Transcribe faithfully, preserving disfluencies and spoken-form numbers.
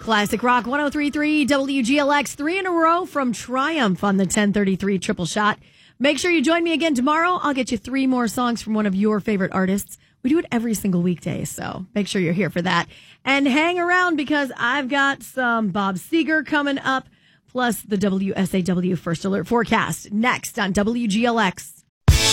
Classic Rock one oh three point three W G L X, three in a row from Triumph on the ten thirty-three Triple Shot. Make sure you join me again tomorrow. I'll get you three more songs from one of your favorite artists. We do it every single weekday, so make sure you're here for that. And hang around because I've got some Bob Seger coming up, plus the W S A W First Alert forecast next on W G L X.